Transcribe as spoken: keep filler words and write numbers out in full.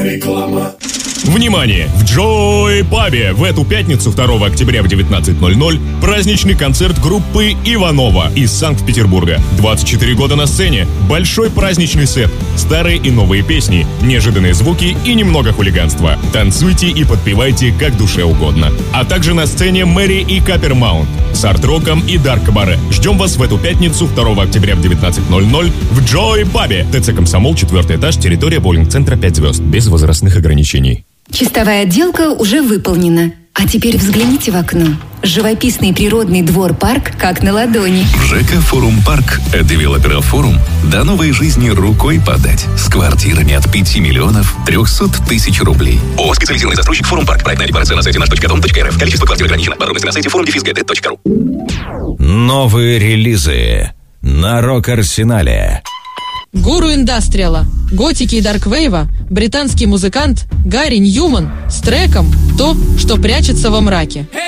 Реклама. Внимание! В Joy Pub'е в эту пятницу, второго октября в девятнадцать ноль ноль, праздничный концерт группы Иванова из Санкт-Петербурга. двадцать четыре года на сцене, большой праздничный сет, старые и новые песни, неожиданные звуки и немного хулиганства. Танцуйте и подпевайте как душе угодно. А также на сцене Мэри и Капермаунт с арт-роком и дарк-кабаре. Ждем вас в эту пятницу, второго октября в девятнадцать ноль ноль в Joy Pub'е. ТЦ «Комсомол», четвертый этаж, территория боулинг-центра пять звезд. Без возрастных ограничений. Чистовая отделка уже выполнена. А теперь взгляните в окно. Живописный природный двор-парк как на ладони. ЖК «Форум Парк» от девелопера «Форум» до новой жизни рукой подать. С квартирами от пяти миллионов трехсот тысяч рублей. ООО «Специализированный застройщик «Форум Парк». Проектная декларация на сайте наш точка дом точка рф. Количество квартир ограничено. Подробности на сайте форум дефис гэ дэ точка ру. Новые релизы на Рок-Арсенале. Гуру индастриала, готики и дарквейва, британский музыкант Гарри Ньюман с треком «То, что прячется во мраке».